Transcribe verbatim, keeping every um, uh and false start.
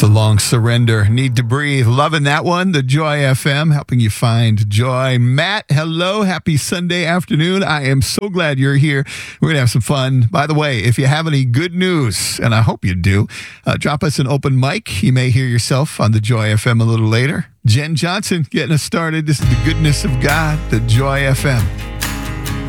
a long surrender. Need to breathe. Loving that one. The Joy F M, helping you find joy. Matt, hello. Happy Sunday afternoon. I am so glad you're here. We're going to have some fun. By the way, if you have any good news, and I hope you do, uh, drop us an open mic. You may hear yourself on the Joy F M a little later. Jen Johnson getting us started. This is the goodness of God, the Joy F M.